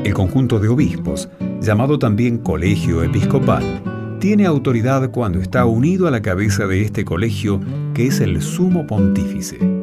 El conjunto de obispos, llamado también colegio episcopal, tiene autoridad cuando está unido a la cabeza de este colegio, que es el sumo pontífice.